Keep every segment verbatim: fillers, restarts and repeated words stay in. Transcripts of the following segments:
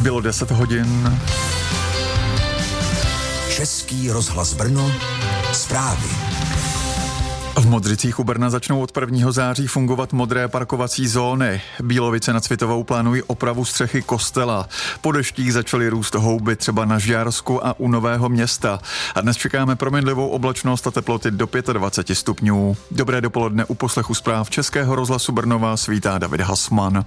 Bylo deset hodin. Český rozhlas Brno, zprávy. V Modřicích u Brna začnou od prvního září fungovat modré parkovací zóny. Bílovice nad Svitovou plánují opravu střechy kostela. Po deštích začaly růst houby třeba na Žďársku a u Nového Města. A dnes čekáme proměnlivou oblačnost a teploty do dvacet pět stupňů. Dobré dopoledne, u poslechu zpráv Českého rozhlasu Brno vás vítá David Hasman.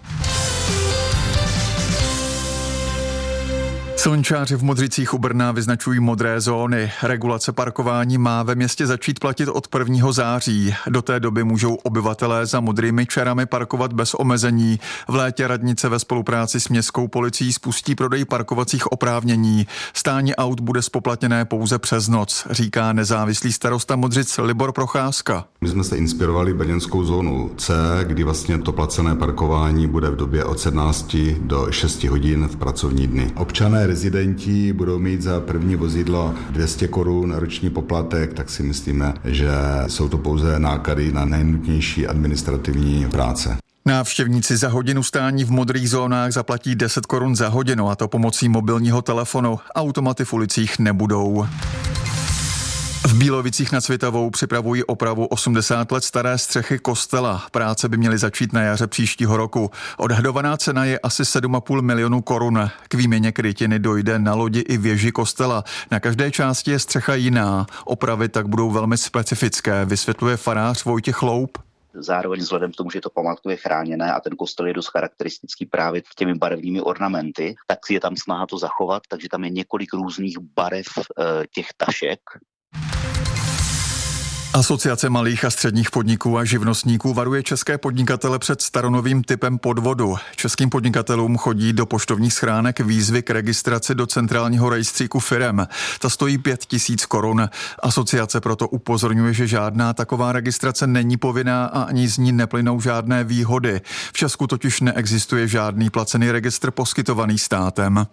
Silničáři v Modřicích u Brna vyznačují modré zóny. Regulace parkování má ve městě začít platit od prvního září. Do té doby můžou obyvatelé za modrými čarami parkovat bez omezení. V létě radnice ve spolupráci s městskou policií spustí prodej parkovacích oprávnění. Stání aut bude spoplatněné pouze přes noc, říká nezávislý starosta Modřic Libor Procházka. My jsme se inspirovali brněnskou zónu C, kdy vlastně to placené parkování bude v době od sedmnácti do šesti hodin v pracovní dny. Občané rezidenti budou mít za první vozidlo dvě stě korun roční poplatek, tak si myslíme, že jsou to pouze náklady na nejnutnější administrativní práce. Návštěvníci za hodinu stání v modrých zónách zaplatí deset korun za hodinu, a to pomocí mobilního telefonu. Automaty v ulicích nebudou. V Bílovicích nad Svitavou připravují opravu osmdesát let staré střechy kostela. Práce by měly začít na jaře příštího roku. Odhadovaná cena je asi sedm a půl milionu korun. K výměně krytiny dojde na lodi i věži kostela. Na každé části je střecha jiná. Opravy tak budou velmi specifické, vysvětluje farář Vojtěch Loup. Zároveň vzhledem k tomu, že to památkově chráněné a ten kostel je dost charakteristický právě těmi barevnými ornamenty, tak je tam snaha to zachovat, takže tam je několik různých barev e, těch tašek. Asociace malých a středních podniků a živnostníků varuje české podnikatele před staronovým typem podvodu. Českým podnikatelům chodí do poštovních schránek výzvy k registraci do centrálního rejstříku firem. Ta stojí pět tisíc korun. Asociace proto upozorňuje, že žádná taková registrace není povinná a ani z ní neplynou žádné výhody. V Česku totiž neexistuje žádný placený registr poskytovaný státem.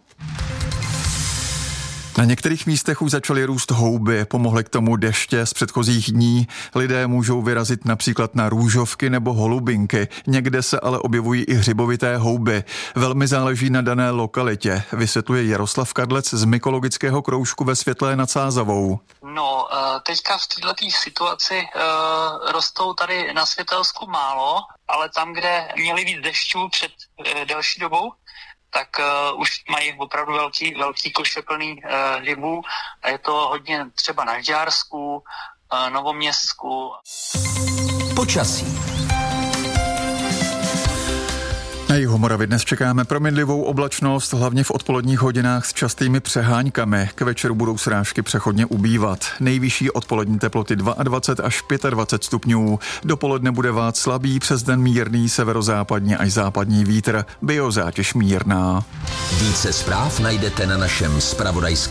Na některých místech už začaly růst houby, pomohly k tomu deště z předchozích dní. Lidé můžou vyrazit například na růžovky nebo holubinky, někde se ale objevují i hřibovité houby. Velmi záleží na dané lokalitě, vysvětluje Jaroslav Kadlec z mykologického kroužku ve Světlé nad Sázavou. No, teďka v této situaci uh, rostou tady na Světelsku málo, ale tam, kde měli víc dešťů před uh, delší dobou, tak uh, už mají opravdu velký, velký koše plný uh, hřibů a je to hodně třeba na Žďársku, uh, Novoměstsku. Počasí. Na jihu Moravy dnes čekáme proměnlivou oblačnost, hlavně v odpoledních hodinách s častými přeháňkami. K večeru budou srážky přechodně ubývat. Nejvyšší odpolední teploty dvacet dva až dvacet pět stupňů. Dopoledne bude vát slabý, přes den mírný severozápadní až západní vítr. Biozátěž mírná. Více zpráv najdete na našem zpravodajském